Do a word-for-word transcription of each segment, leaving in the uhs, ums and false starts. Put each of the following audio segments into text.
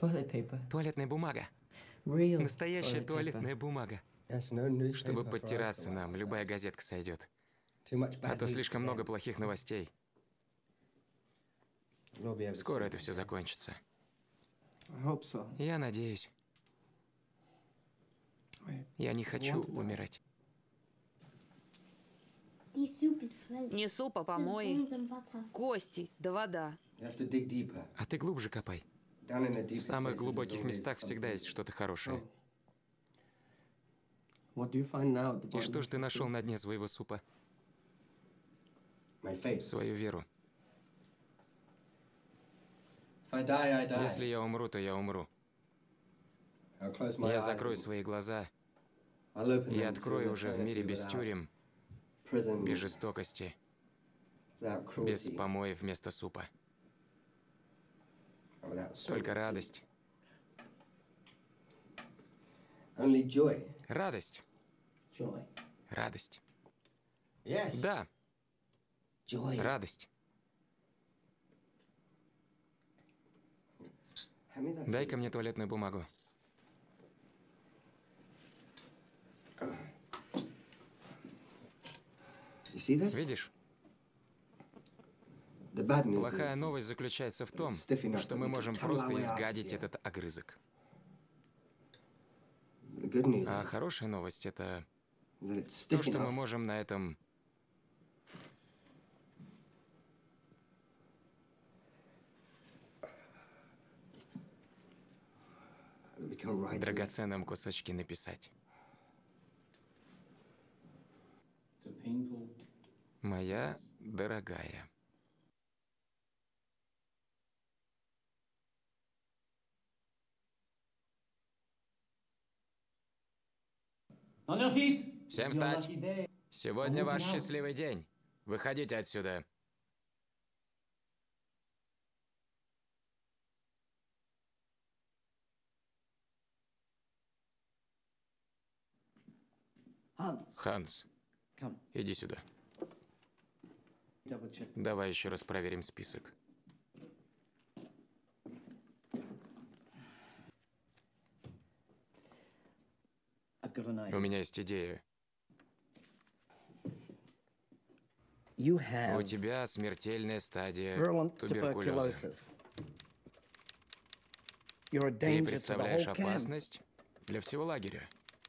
Туалетная бумага. Real Настоящая toilet paper. туалетная бумага. Чтобы подтираться нам, любая газетка сойдет. А то слишком много плохих новостей. Скоро это все закончится. Я надеюсь. Я не хочу умирать. Не суп, а помои. Кости, да вода. А ты глубже копай. В самых глубоких местах всегда есть что-то хорошее. И что ж ты нашел на дне своего супа? Свою веру. Если я умру, то я умру. Я закрою свои глаза и открою уже в мире без тюрем, без жестокости, без помоев вместо супа. Только радость. Радость. Радость. Да. Радость. Дай-ка мне туалетную бумагу. Видишь? Плохая новость заключается в том, что мы можем просто изгадить этот огрызок. А хорошая новость – это то, что мы можем на этом драгоценном кусочке написать. Моя дорогая. Всем встать! Сегодня ваш счастливый день. Выходите отсюда. Ханс, иди сюда. Давай еще раз проверим список. У меня есть идея. У тебя смертельная стадия туберкулеза. Ты представляешь опасность для всего лагеря.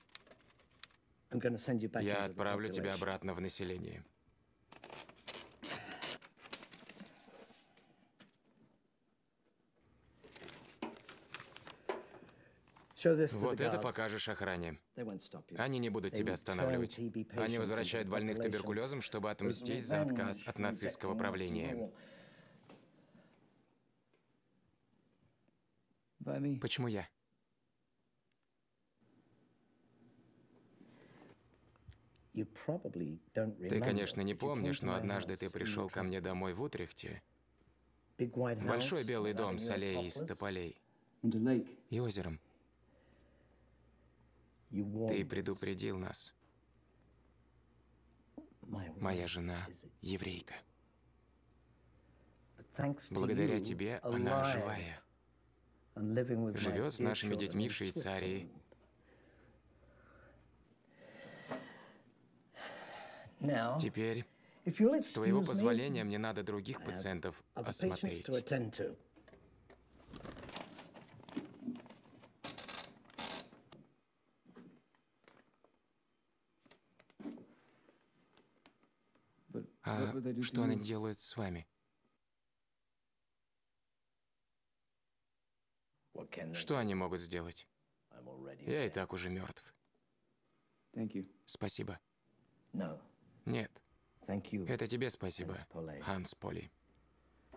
Я отправлю тебя обратно в население. Вот это покажешь охране. Они не будут тебя останавливать. Они возвращают больных туберкулезом, чтобы отмстить за отказ от нацистского правления. Почему я? Ты, конечно, не помнишь, но однажды ты пришел ко мне домой в Утрехте. Большой белый дом с аллеей из тополей и озером. Ты предупредил нас. Моя жена еврейка. Благодаря тебе она живая. Живет с нашими детьми в Швейцарии. Теперь, с твоего позволения, мне надо других пациентов осмотреть. А что они делают с вами? Что они могут сделать? Я и так уже мертв. Спасибо. Нет. Это тебе спасибо, Ханс Поли.